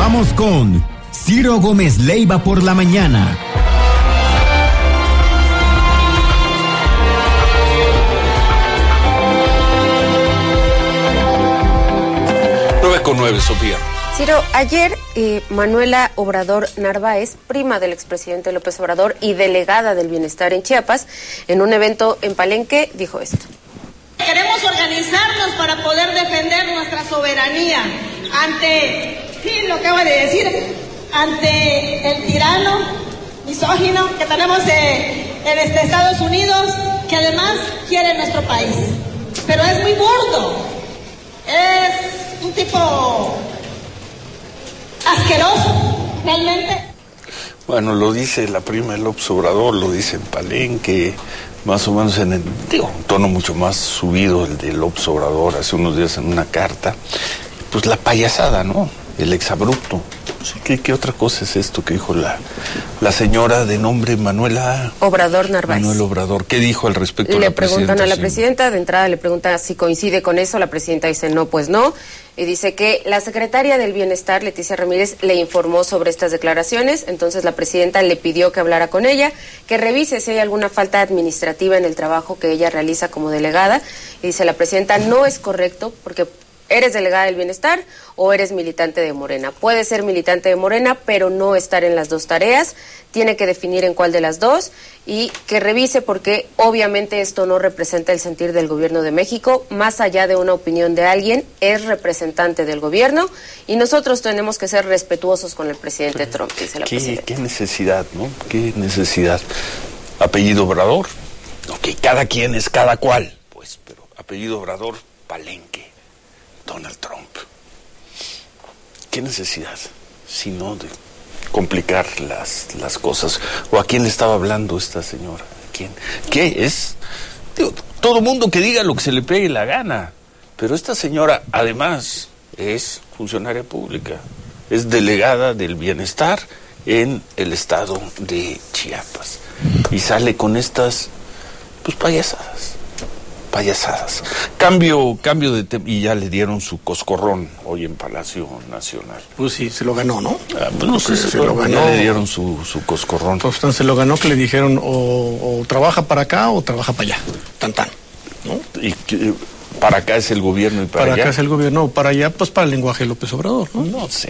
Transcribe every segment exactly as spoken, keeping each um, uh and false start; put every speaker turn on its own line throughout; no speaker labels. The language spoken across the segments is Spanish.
Continuamos con Ciro Gómez Leiva por la mañana.
nueve con nueve, Sofía.
Ciro, ayer eh, Manuela Obrador Narváez, prima del expresidente López Obrador y delegada del Bienestar en Chiapas, en un evento en Palenque, dijo esto.
Queremos organizarnos para poder defender nuestra soberanía ante, sí, lo acaba de decir, ante el tirano misógino que tenemos eh, en este Estados Unidos, que además quiere nuestro país. Pero es muy burdo, es un tipo asqueroso, realmente.
Bueno, lo dice la prima de López Obrador, lo dice en Palenque, más o menos en el, digo, un tono mucho más subido el de López Obrador hace unos días en una carta. Pues la payasada, ¿no? El exabrupto. ¿Qué, qué otra cosa es esto que dijo la, la señora de nombre Manuela
Obrador Narváez?
Manuel Obrador. ¿Qué dijo al respecto
Le
a la presidenta?
preguntan a la
Sí.
presidenta, de entrada le preguntan si coincide con eso, la presidenta dice no, pues no, y dice que la secretaria del Bienestar, Leticia Ramírez, le informó sobre estas declaraciones, entonces la presidenta le pidió que hablara con ella, que revise si hay alguna falta administrativa en el trabajo que ella realiza como delegada, y dice la presidenta, no es correcto, porque eres delegada del Bienestar o eres militante de Morena. Puede ser militante de Morena, pero no estar en las dos tareas. Tiene que definir en cuál de las dos y que revise porque obviamente esto no representa el sentir del gobierno de México. Más allá de una opinión de alguien, es representante del gobierno y nosotros tenemos que ser respetuosos con el presidente Trump, dice la
¿Qué,
presidenta.
qué necesidad, ¿no? ¿Qué necesidad? Apellido Obrador. Ok, cada quien es cada cual. Pues, pero apellido Obrador, Palenque. Donald Trump. ¿Qué necesidad? Si no de complicar las, las cosas. ¿O a quién le estaba hablando esta señora? ¿A quién? ¿Qué es? Digo, todo mundo que diga lo que se le pegue la gana. Pero esta señora, además, es funcionaria pública. Es delegada del Bienestar en el estado de Chiapas. Y sale con estas, pues, payasadas. payasadas. Cambio, cambio de tema, y ya le dieron su coscorrón hoy en Palacio Nacional.
Pues sí, se lo ganó, ¿no?
Ah, pues no sé,
se,
se
lo
lo
ganó.
Ya le dieron su, su coscorrón.
Pues se lo ganó que le dijeron o, o trabaja para acá o trabaja para allá, tan tan, ¿no?
Y que, para acá es el gobierno y para,
para
allá.
acá es el gobierno, o para allá, pues para el lenguaje de López Obrador, ¿no?
No sé.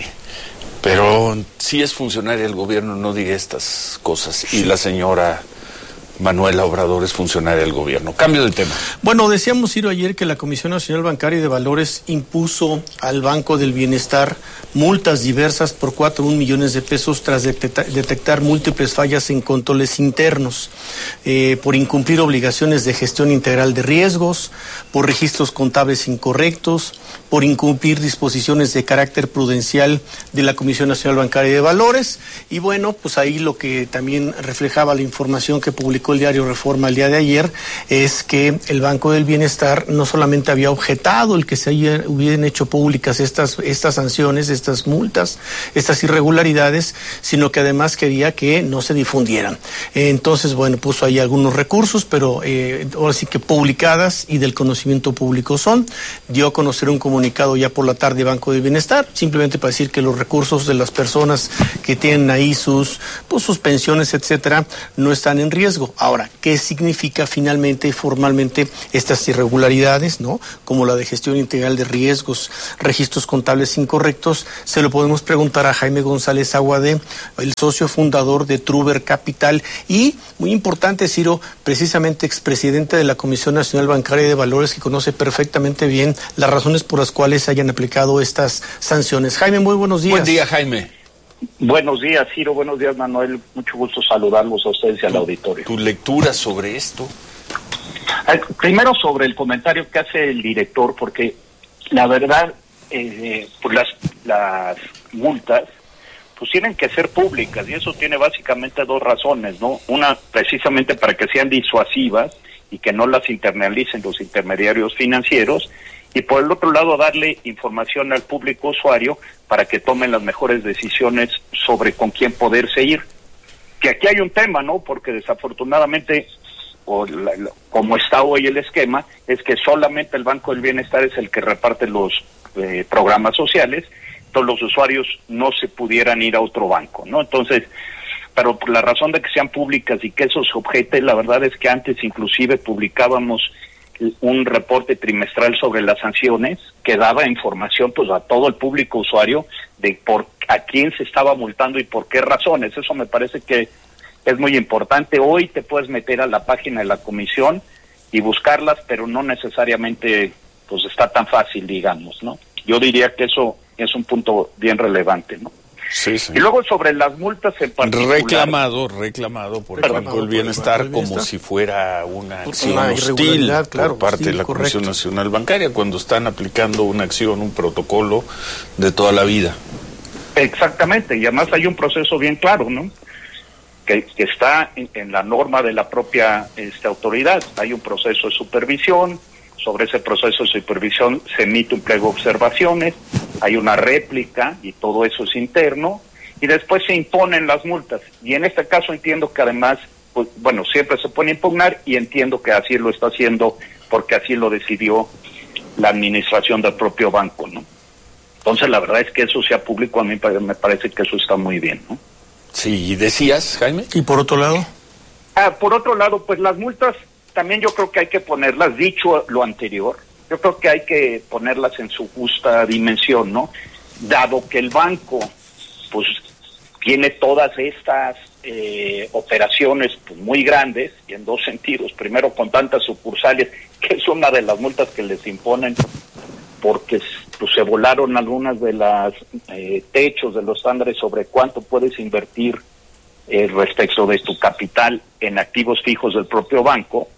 Pero si es funcionaria del gobierno, no diga estas cosas. Sí. Y la señora Manuela Obrador es funcionaria del gobierno. Cambio de tema.
Bueno, decíamos, Ciro, ayer que la Comisión Nacional Bancaria y de Valores impuso al Banco del Bienestar multas diversas por cuatro punto uno millones de pesos tras detectar, detectar múltiples fallas en controles internos, eh, por incumplir obligaciones de gestión integral de riesgos, por registros contables incorrectos, por incumplir disposiciones de carácter prudencial de la Comisión Nacional Bancaria y de Valores. Y bueno, pues ahí lo que también reflejaba la información que publicó el diario Reforma el día de ayer es que el Banco del Bienestar no solamente había objetado el que se hubieran hecho públicas estas, estas sanciones, estas multas, estas irregularidades, sino que además quería que no se difundieran. Entonces, bueno, puso ahí algunos recursos, pero eh, ahora sí que publicadas y del conocimiento público son. Dio a conocer un comunicado ya por la tarde Banco del Bienestar, simplemente para decir que los recursos de las personas que tienen ahí sus, pues, sus pensiones, etcétera, no están en riesgo. Ahora, ¿qué significa finalmente y formalmente estas irregularidades, no? Como la de gestión integral de riesgos, registros contables incorrectos, se lo podemos preguntar a Jaime González Aguade, el socio fundador de Truber Capital y, muy importante, Ciro, precisamente expresidente de la Comisión Nacional Bancaria y de Valores, que conoce perfectamente bien las razones por las cuales se hayan aplicado estas sanciones. Jaime, muy buenos días.
Buen día, Jaime.
Buenos días, Ciro. Buenos días, Manuel. Mucho gusto saludarlos a ustedes y al auditorio.
¿Tu lectura sobre esto?
Primero sobre el comentario que hace el director, porque la verdad, eh, pues las, las multas pues tienen que ser públicas y eso tiene básicamente dos razones, ¿no? Una, precisamente para que sean disuasivas y que no las internalicen los intermediarios financieros, y por el otro lado darle información al público usuario para que tomen las mejores decisiones sobre con quién poderse ir. Que aquí hay un tema, ¿no? Porque desafortunadamente, o la, la, como está hoy el esquema, es que solamente el Banco del Bienestar es el que reparte los eh, programas sociales, todos los usuarios no se pudieran ir a otro banco, ¿no? Entonces, pero por la razón de que sean públicas y que eso se objete, la verdad es que antes inclusive publicábamos un reporte trimestral sobre las sanciones que daba información pues a todo el público usuario de por a quién se estaba multando y por qué razones. Eso me parece que es muy importante. Hoy te puedes meter a la página de la comisión y buscarlas, pero no necesariamente pues está tan fácil, digamos, ¿no? Yo diría que eso es un punto bien relevante, ¿no?
Sí, sí.
Y luego sobre las multas en particular.
Reclamado, reclamado por el Banco del Bienestar como si fuera una acción
una
hostil
claro,
por parte
hostil,
de la
correcto.
Comisión Nacional Bancaria cuando están aplicando una acción, un protocolo de toda la vida.
Exactamente, y además hay un proceso bien claro, ¿no? Que, que está en, en la norma de la propia este, autoridad. Hay un proceso de supervisión, sobre ese proceso de supervisión se emite un pliego de observaciones, hay una réplica y todo eso es interno, y después se imponen las multas. Y en este caso entiendo que además, pues, bueno, siempre se puede impugnar y entiendo que así lo está haciendo porque así lo decidió la administración del propio banco, ¿no? Entonces la verdad es que eso sea público, a mí me parece que eso está muy bien, ¿no?
Sí, ¿decías, Jaime?
¿Y por otro lado?
Ah, por otro lado, pues las multas también yo creo que hay que ponerlas, dicho lo anterior, yo creo que hay que ponerlas en su justa dimensión, ¿no? Dado que el banco, pues, tiene todas estas eh, operaciones pues, muy grandes, y en dos sentidos. Primero, con tantas sucursales, que es una de las multas que les imponen, porque pues, se volaron algunas de las eh, techos de los estándares sobre cuánto puedes invertir eh, respecto de tu capital en activos fijos del propio banco.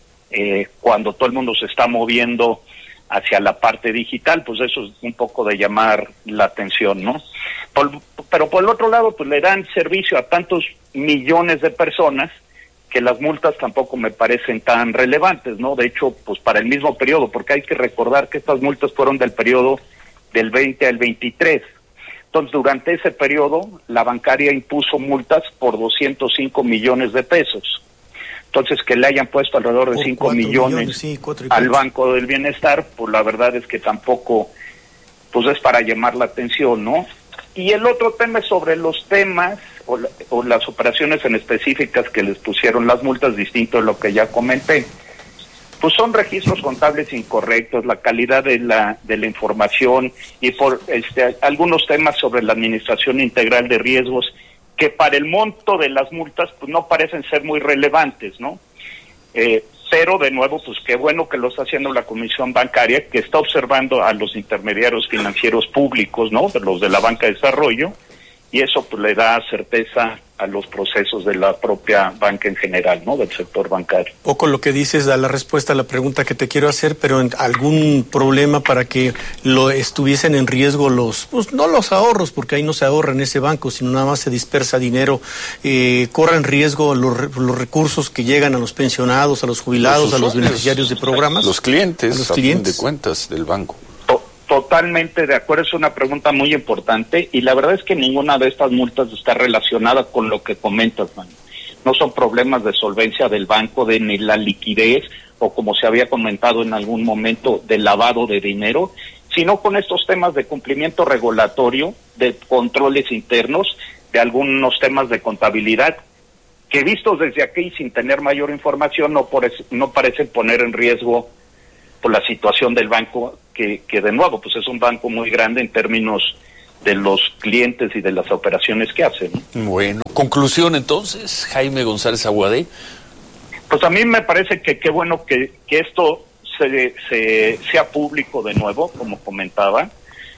Eh, cuando todo el mundo se está moviendo hacia la parte digital, pues eso es un poco de llamar la atención, ¿no? Por, pero por el otro lado, pues le dan servicio a tantos millones de personas que las multas tampoco me parecen tan relevantes, ¿no? De hecho, pues para el mismo periodo, porque hay que recordar que estas multas fueron del periodo del veinte al veintitrés. Entonces, durante ese periodo, la bancaria impuso multas por doscientos cinco millones de pesos. Entonces, que le hayan puesto alrededor de cinco millones, millones sí, al Banco del Bienestar, pues la verdad es que tampoco, pues es para llamar la atención, ¿no? Y el otro tema es sobre los temas o, la, o las operaciones en específicas que les pusieron las multas, distinto de lo que ya comenté. Pues son registros contables incorrectos, la calidad de la de la información y por este algunos temas sobre la administración integral de riesgos que para el monto de las multas pues no parecen ser muy relevantes, ¿no? Eh, pero de nuevo, pues qué bueno que lo está haciendo la Comisión Bancaria, que está observando a los intermediarios financieros públicos, ¿no? De los de la banca de desarrollo, y eso pues le da certeza a los procesos de la propia banca en general, ¿no? Del sector bancario.
Poco lo que dices da la respuesta a la pregunta que te quiero hacer, pero en algún problema para que lo estuviesen en riesgo los, pues no los ahorros, porque ahí no se ahorra en ese banco, sino nada más se dispersa dinero, eh, corren riesgo los, los recursos que llegan a los pensionados, a los jubilados, los a los beneficiarios de programas.
Los clientes,
a los
a
clientes.
fin de cuentas, del banco.
Totalmente de acuerdo, es una pregunta muy importante y la verdad es que ninguna de estas multas está relacionada con lo que comentas, man. No son problemas de solvencia del banco, de ni la liquidez o como se había comentado en algún momento de lavado de dinero, sino con estos temas de cumplimiento regulatorio, de controles internos, de algunos temas de contabilidad que vistos desde aquí sin tener mayor información no, por, no parecen poner en riesgo por la situación del banco, que, que de nuevo pues es un banco muy grande en términos de los clientes y de las operaciones que hacen.
Bueno, conclusión entonces, Jaime González Aguadé.
Pues a mí me parece que qué bueno que, que esto se, se sea público de nuevo, como comentaba,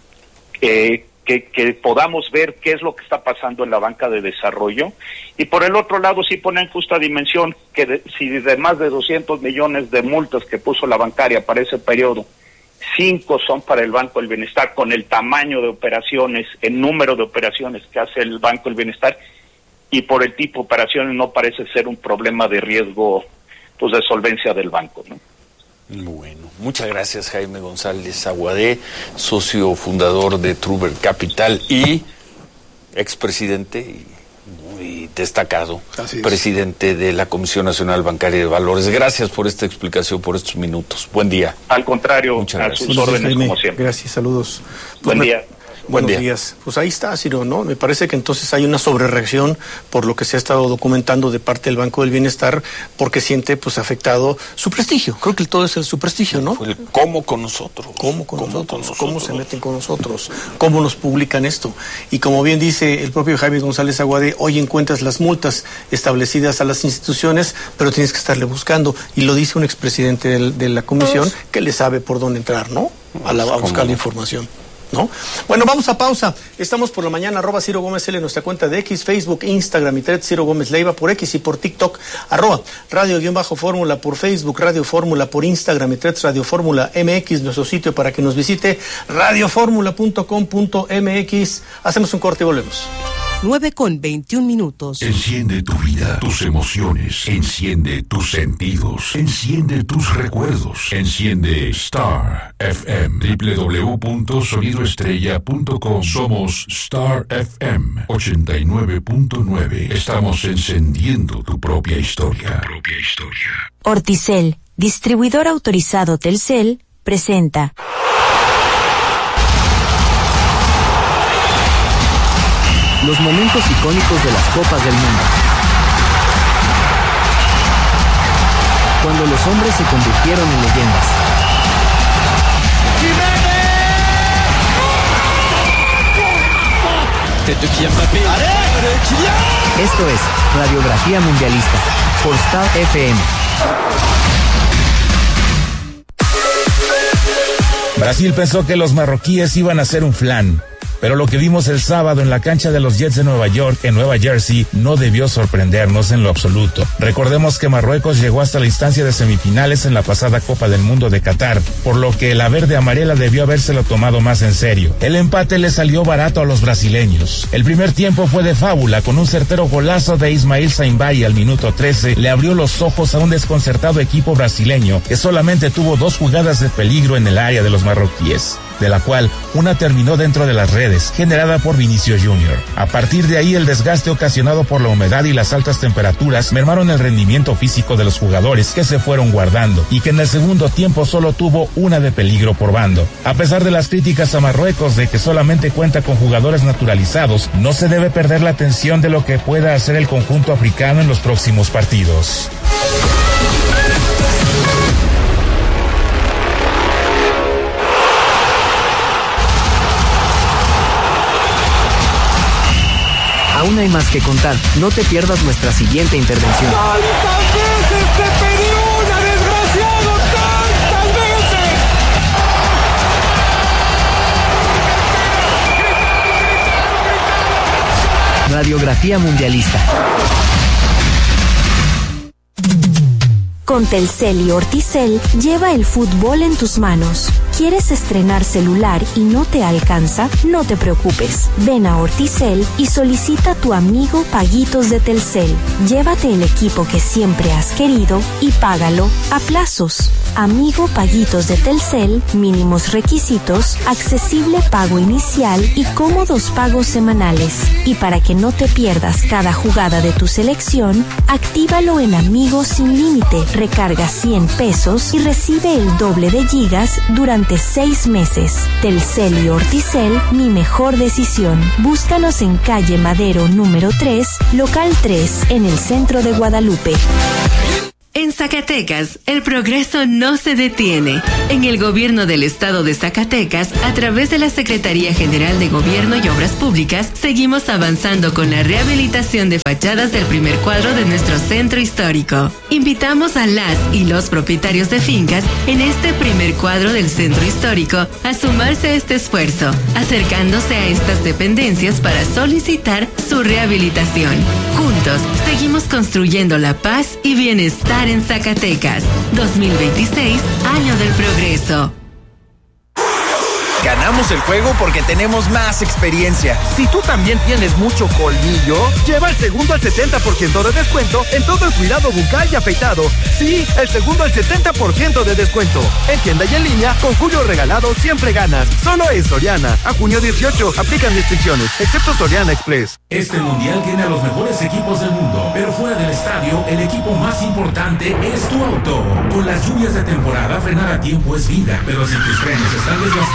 eh, que, que podamos ver qué es lo que está pasando en la banca de desarrollo, y por el otro lado sí pone en justa dimensión que de, si de más de doscientos millones de multas que puso la bancaria para ese periodo, cinco son para el Banco del Bienestar, con el tamaño de operaciones, el número de operaciones que hace el Banco del Bienestar, y por el tipo de operaciones no parece ser un problema de riesgo, pues de solvencia del banco, ¿no?
Bueno, muchas gracias, Jaime González Aguadé, socio fundador de Truber Capital y expresidente y muy destacado presidente de la Comisión Nacional Bancaria de Valores. Gracias por esta explicación, por estos minutos. Buen día.
Al contrario,
muchas
a
gracias.
sus órdenes,
Jaime,
como siempre.
Gracias, saludos.
Buen
Pues
día.
Buen
Buenos
día.
días. Pues ahí está, Ciro, ¿no? Me parece que entonces hay una sobrereacción por lo que se ha estado documentando de parte del Banco del Bienestar, porque siente pues afectado su prestigio. Creo que el todo es el su prestigio, ¿no?
Fue el cómo con nosotros.
¿Cómo con,
¿Cómo
nosotros?
con nosotros?
¿Cómo se meten con nosotros? ¿Cómo nos publican esto? Y como bien dice el propio Jaime González Aguade, hoy encuentras las multas establecidas a las instituciones, pero tienes que estarle buscando. Y lo dice un expresidente del, de la comisión que le sabe por dónde entrar, ¿no? A, la, a buscar la información, ¿no? Bueno, vamos a pausa. Estamos por la mañana, arroba Ciro Gómez L en nuestra cuenta de X, Facebook, Instagram y Thread, Ciro Gómez Leiva por X y por TikTok, arroba Radio-Fórmula por Facebook, Radio Fórmula por Instagram y Thread, Radio Fórmula M X, nuestro sitio para que nos visite, radio fórmula punto com punto m x. Hacemos un corte y volvemos.
nueve con veintiún minutos.
Enciende tu vida, tus emociones, enciende tus sentidos, enciende tus recuerdos, enciende Star F M, doble u doble u doble u punto sonido estrella punto com. Somos Star F M ochenta y nueve punto nueve. Estamos encendiendo tu propia historia. Tu propia historia.
Orticel, distribuidor autorizado Telcel, presenta
los momentos icónicos de las Copas del Mundo. Cuando los hombres se convirtieron en leyendas. Esto es Radiografía Mundialista por Star F M.
Brasil pensó que los marroquíes iban a hacer un flan, pero lo que vimos el sábado en la cancha de los Jets de Nueva York, en Nueva Jersey, no debió sorprendernos en lo absoluto. Recordemos que Marruecos llegó hasta la instancia de semifinales en la pasada Copa del Mundo de Qatar, por lo que la verde amarela debió habérselo tomado más en serio. El empate le salió barato a los brasileños. El primer tiempo fue de fábula, con un certero golazo de Ismail Saimbay al minuto trece, le abrió los ojos a un desconcertado equipo brasileño que solamente tuvo dos jugadas de peligro en el área de los marroquíes, de la cual una terminó dentro de las redes, generada por Vinicius junior A partir de ahí, el desgaste ocasionado por la humedad y las altas temperaturas mermaron el rendimiento físico de los jugadores, que se fueron guardando, y que en el segundo tiempo solo tuvo una de peligro por bando. A pesar de las críticas a Marruecos de que solamente cuenta con jugadores naturalizados, no se debe perder la atención de lo que pueda hacer el conjunto africano en los próximos partidos.
Aún hay más que contar. No te pierdas nuestra siguiente intervención.
¡Tantas veces te pedí una, desgraciado! ¡Tantas
veces! Radiografía Mundialista.
Con Telcel y Orticel, lleva el fútbol en tus manos. ¿Quieres estrenar celular y no te alcanza? No te preocupes. Ven a Orticel y solicita tu amigo Paguitos de Telcel. Llévate el equipo que siempre has querido y págalo a plazos. Amigo Paguitos de Telcel, mínimos requisitos, accesible pago inicial y cómodos pagos semanales. Y para que no te pierdas cada jugada de tu selección, actívalo en Amigos sin límite. Recarga cien pesos y recibe el doble de gigas durante seis meses. Telcel y Orticel, mi mejor decisión. Búscanos en calle Madero número tres, local tres, en el centro de Guadalupe.
En Zacatecas, el progreso no se detiene. En el gobierno del estado de Zacatecas, a través de la Secretaría General de Gobierno y Obras Públicas, seguimos avanzando con la rehabilitación de fachadas del primer cuadro de nuestro centro histórico. Invitamos a las y los propietarios de fincas en este primer cuadro del centro histórico a sumarse a este esfuerzo, acercándose a estas dependencias para solicitar su rehabilitación. Juntos, seguimos construyendo la paz y bienestar en Zacatecas. dos mil veintiséis, año del progreso.
Ganamos el juego porque tenemos más experiencia.
Si tú también tienes mucho colmillo, lleva el segundo al setenta por ciento de descuento en todo el cuidado bucal y afeitado. Sí, el segundo al setenta por ciento de descuento. En tienda y en línea, con Julio Regalado siempre ganas. Solo en Soriana. A junio dieciocho, aplican restricciones, excepto Soriana Express.
Este mundial tiene a los mejores equipos del mundo, pero fuera del estadio, el equipo más importante es tu auto. Con las lluvias de temporada, frenar a tiempo es vida, pero si tus frenos están desgastados,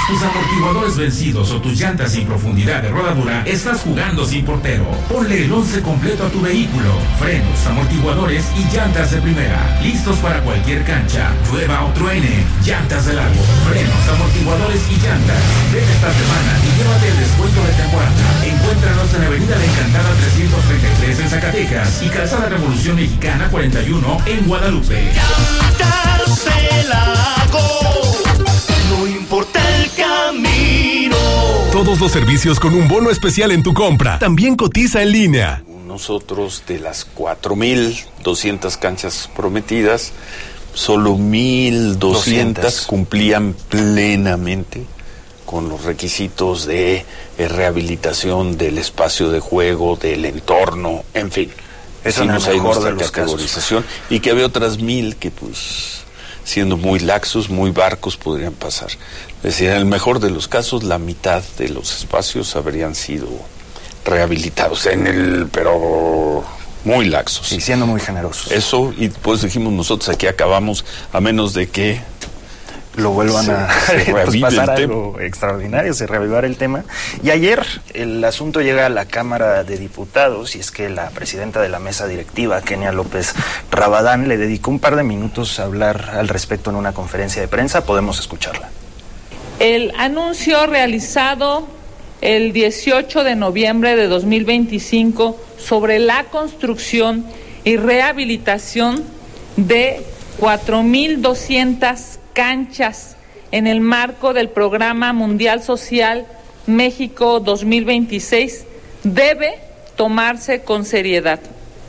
tus amortiguadores vencidos o tus llantas sin profundidad de rodadura, estás jugando sin portero. Ponle el once completo a tu vehículo. Frenos, amortiguadores y llantas de primera. Listos para cualquier cancha, llueva o truene. Llantas de lago, frenos, amortiguadores y llantas. Ven esta semana y llévate el descuento de temporada. Encuéntranos en Avenida La Encantada trescientos treinta y tres en Zacatecas y Calzada Revolución Mexicana cuarenta y uno en Guadalupe.
Llantas de lago, no importa el camino.
Todos los servicios con un bono especial en tu compra. También cotiza en línea.
Nosotros, de las cuatro mil doscientas canchas prometidas, solo mil doscientas cumplían plenamente con los requisitos de eh, rehabilitación del espacio de juego, del entorno, en fin.
Eso es el mejor de los
categorización casos. Y que había otras mil que, pues, siendo muy laxos, muy barcos, podrían pasar. Es decir, en el mejor de los casos, la mitad de los espacios habrían sido rehabilitados, en el, pero muy laxos.
Y siendo muy generosos.
Eso, y pues dijimos nosotros, aquí acabamos, a menos de que
lo vuelvan
se,
a
se
pues pasar
el
algo tema. extraordinario, se reavivar el tema. Y ayer el asunto llega a la Cámara de Diputados y es que la presidenta de la mesa directiva, Kenia López Rabadán, le dedicó un par de minutos a hablar al respecto en una conferencia de prensa. Podemos escucharla.
El anuncio realizado el dieciocho de noviembre de dos mil veinticinco sobre la construcción y rehabilitación de cuatro mil doscientas canchas en el marco del Programa Mundial Social México dos mil veintiséis debe tomarse con seriedad.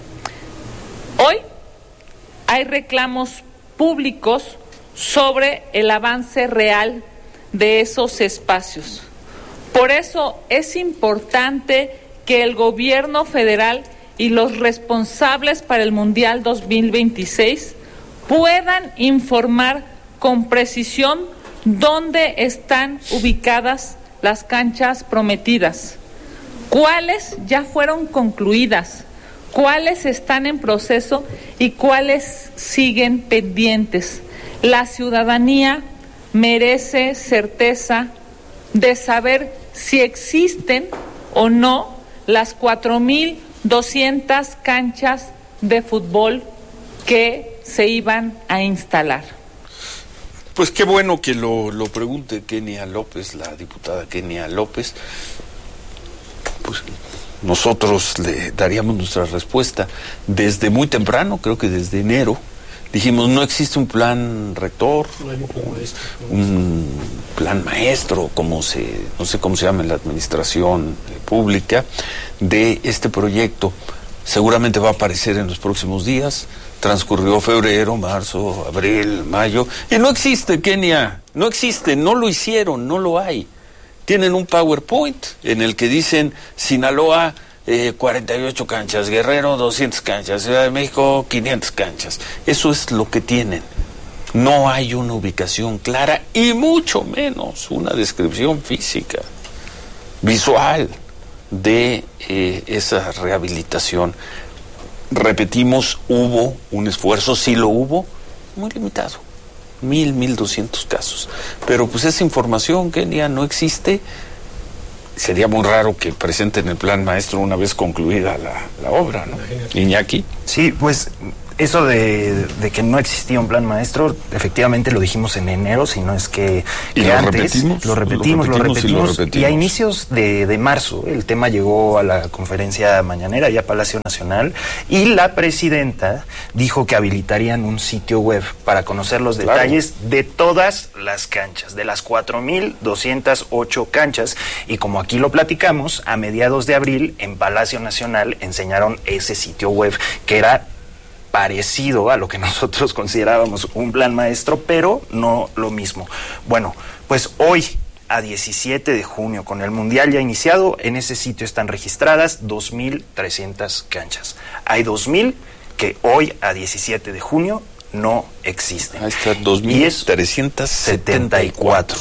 Hoy hay reclamos públicos sobre el avance real de esos espacios. Por eso es importante que el gobierno federal y los responsables para el Mundial dos mil veintiséis puedan informar con precisión dónde están ubicadas las canchas prometidas, cuáles ya fueron concluidas, cuáles están en proceso y cuáles siguen pendientes. La ciudadanía merece certeza de saber si existen o no las cuatro mil doscientas canchas de fútbol que se iban a instalar.
Pues qué bueno que lo, lo pregunte Kenia López, la diputada Kenia López. Pues nosotros le daríamos nuestra respuesta desde muy temprano, creo que desde enero. Dijimos, no existe un plan rector, un plan maestro, como se, no sé cómo se llama en la administración pública, de este proyecto. Seguramente va a aparecer en los próximos días. Transcurrió febrero, marzo, abril, mayo, y no existe, Kenia, no existe, no lo hicieron, no lo hay. Tienen un PowerPoint en el que dicen Sinaloa, Eh, cuarenta y ocho canchas, Guerrero doscientas canchas, Ciudad de México quinientas canchas. Eso es lo que tienen. No hay una ubicación clara y mucho menos una descripción física, visual de eh, esa rehabilitación. Repetimos, hubo un esfuerzo, sí lo hubo, muy limitado, mil, mil doscientos casos. Pero pues esa información, Kenia, no existe. Sería muy raro que presenten el plan maestro una vez concluida la, la obra, ¿no? Iñaki.
Sí, pues eso de, de que no existía un plan maestro, efectivamente lo dijimos en enero, si no es que,
¿Y
que
lo
antes
repetimos?
lo repetimos, lo repetimos,
lo repetimos,
y, lo
lo
repetimos
repetimos.
y a inicios de, de marzo el tema llegó a la conferencia mañanera ya a Palacio Nacional y la presidenta dijo que habilitarían un sitio web para conocer los
Claro.
detalles de todas las canchas, de las cuatro mil doscientas ocho canchas, y como aquí lo platicamos, a mediados de abril en Palacio Nacional enseñaron ese sitio web que era parecido a lo que nosotros considerábamos un plan maestro, pero no lo mismo. Bueno, pues hoy, a diecisiete de junio, con el Mundial ya iniciado, en ese sitio están registradas dos mil trescientas canchas. Hay dos mil que hoy, a diecisiete de junio, no existen.
Ahí está, dos mil trescientas setenta y cuatro.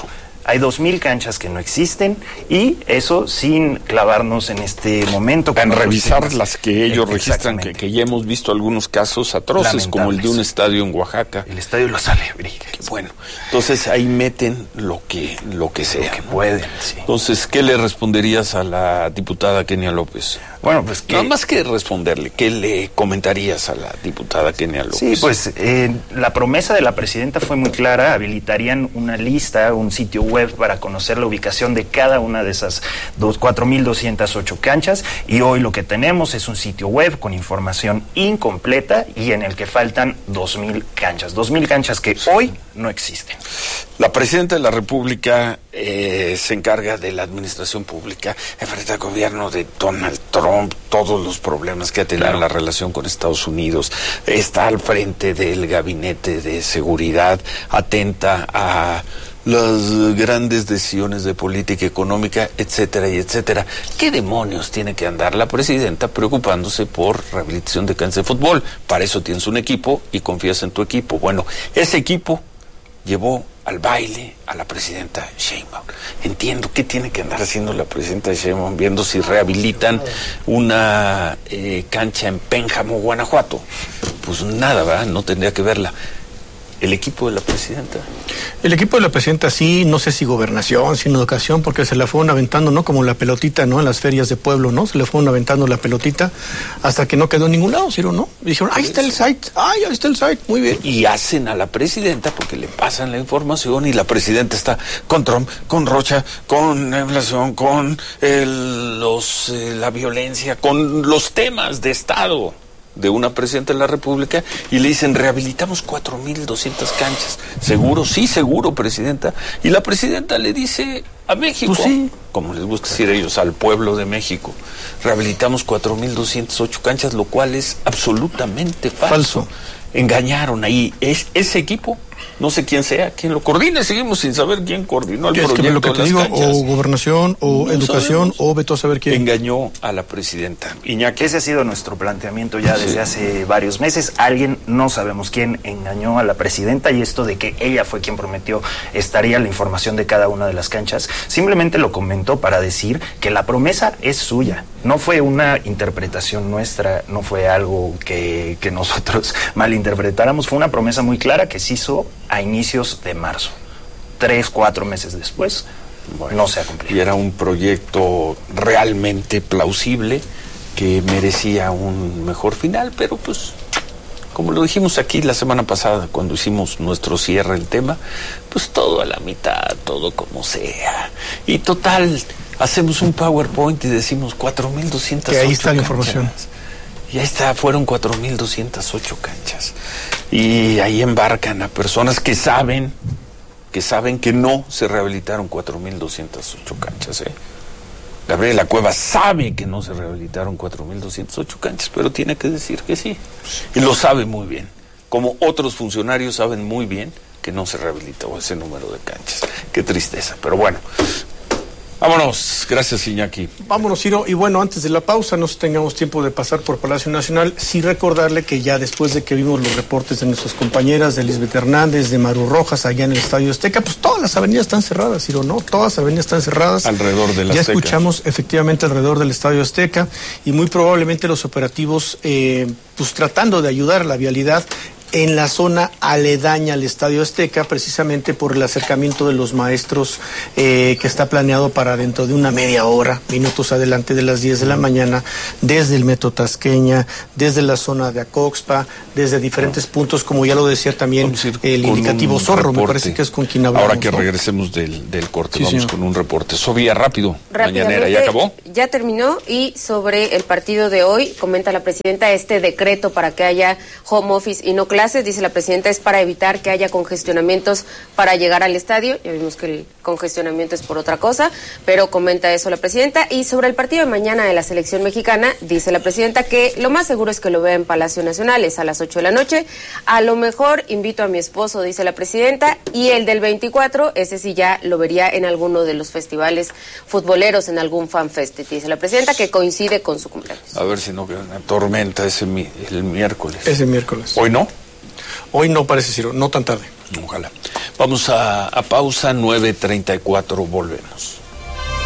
Hay dos mil canchas que no existen y eso sin clavarnos en este momento.
En revisar temas. Las que ellos registran, que, que ya hemos visto algunos casos atroces, como el de un estadio en Oaxaca.
El estadio de Los Alebrijes.
Bueno, entonces ahí meten lo que, lo que sea.
Lo que pueden, sí.
Entonces, ¿qué le responderías a la diputada Kenia López?
Bueno, pues que...
Nada más que responderle, ¿qué le comentarías a la diputada Kenia López?
Sí, pues eh, la promesa de la presidenta fue muy clara, habilitarían una lista, un sitio web para conocer la ubicación de cada una de esas cuatro mil doscientas ocho canchas, y hoy lo que tenemos es un sitio web con información incompleta y en el que faltan dos mil canchas, dos mil canchas que hoy no existen.
La presidenta de la República eh, se encarga de la administración pública, enfrenta al gobierno de Donald Trump, todos los problemas que ha tenido claro. la relación con Estados Unidos, está al frente del gabinete de seguridad, atenta a las grandes decisiones de política económica, etcétera y etcétera. ¿Qué demonios tiene que andar la presidenta preocupándose por rehabilitación de canchas de fútbol? Para eso tienes un equipo y confías en tu equipo. Bueno, ese equipo llevó al baile a la presidenta Sheinbaum. Entiendo qué tiene que andar haciendo la presidenta Sheinbaum, viendo si rehabilitan una eh, cancha en Pénjamo, Guanajuato. Pues nada, ¿verdad? No tendría que verla. ¿El equipo de la presidenta?
El equipo de la presidenta sí, no sé si gobernación, sino educación, porque se la fueron aventando, ¿no? Como la pelotita, ¿no? En las ferias de pueblo, ¿no? Se le fueron aventando la pelotita hasta que no quedó en ningún lado, ¿sí o no? Y dijeron, ahí está el site, ay, ahí está el site, muy bien.
Y hacen a la presidenta porque le pasan la información y la presidenta está con Trump, con Rocha, con la inflación, con el, los, eh, la violencia, con los temas de Estado de una presidenta de la República, y le dicen, rehabilitamos cuatro mil doscientas canchas. ¿Seguro? Sí, seguro, presidenta. Y la presidenta le dice a México,
pues sí,
como les gusta decir ellos, al pueblo de México, rehabilitamos cuatro mil doscientas ocho canchas, lo cual es absolutamente falso.
Falso.
Engañaron ahí. Es, ese equipo, no sé quién sea, quién lo coordina, seguimos sin saber quién coordinó el
es
proyecto
que lo que
de
te
las
digo,
canchas.
o gobernación, o no educación, sabemos. O veto a saber quién.
Engañó a la presidenta.
Iñaki, ese ha sido nuestro planteamiento ya desde sí. hace varios meses. Alguien, no sabemos quién, engañó a la presidenta, y esto de que ella fue quien prometió estaría la información de cada una de las canchas, simplemente lo comentó para decir que la promesa es suya. No fue una interpretación nuestra, no fue algo que, que nosotros malinterpretáramos, fue una promesa muy clara que se hizo a inicios de marzo. Tres, cuatro meses después, bueno, no se ha cumplido.
Y era un proyecto realmente plausible que merecía un mejor final, pero pues, como lo dijimos aquí la semana pasada cuando hicimos nuestro cierre del tema, pues todo a la mitad, todo como sea. Y total, hacemos un PowerPoint y decimos cuatro mil doscientas ocho
que ahí está la
canchas.
Información.
Y ahí está, fueron cuatro mil doscientas ocho canchas. Y ahí embarcan a personas que saben, que saben que no se rehabilitaron cuatro mil doscientas ocho canchas, ¿eh? Gabriela Cuevas sabe que no se rehabilitaron cuatro mil doscientas ocho canchas, pero tiene que decir que sí. Y lo sabe muy bien. Como otros funcionarios saben muy bien que no se rehabilitó ese número de canchas. Qué tristeza, pero bueno. Vámonos, gracias Iñaki.
Vámonos, Ciro, y bueno, antes de la pausa, no tengamos tiempo de pasar por Palacio Nacional, sí recordarle que ya después de que vimos los reportes de nuestras compañeras, de Lisbeth Hernández, de Maru Rojas, allá en el Estadio Azteca, pues todas las avenidas están cerradas, Ciro, ¿no? Todas las avenidas están cerradas.
Alrededor del
Ya
Azteca.
escuchamos efectivamente alrededor del Estadio Azteca, y muy probablemente los operativos, eh, pues tratando de ayudar a la vialidad en la zona aledaña al Estadio Azteca, precisamente por el acercamiento de los maestros eh, que está planeado para dentro de una media hora, minutos adelante de las diez de la mañana, desde el Metro Tasqueña, desde la zona de Acoxpa, desde diferentes puntos, como ya lo decía también el indicativo Zorro, me parece que es con quien hablamos.
Ahora que
¿no?
regresemos del, del corte,
Sí,
vamos
señor.
con un reporte. Sofía, rápido, mañanera, ¿ya acabó?
Ya terminó, y sobre el partido de hoy, comenta la presidenta, este decreto para que haya home office y no clases, dice la presidenta, es para evitar que haya congestionamientos para llegar al estadio. Ya vimos que el congestionamiento es por otra cosa, pero comenta eso la presidenta. Y sobre el partido de mañana de la selección mexicana, dice la presidenta que lo más seguro es que lo vea en Palacio Nacional, es a las ocho de la noche. A lo mejor invito a mi esposo, dice la presidenta, y el del veinticuatro, ese sí ya lo vería en alguno de los festivales futboleros, en algún fanfest, dice la presidenta, que coincide con su cumpleaños.
A ver si no queda una tormenta ese mi, el miércoles.
Ese miércoles.
¿Hoy no?
Hoy no parece, Ciro, no tan tarde.
Ojalá. Vamos a, a pausa, nueve treinta y cuatro, volvemos.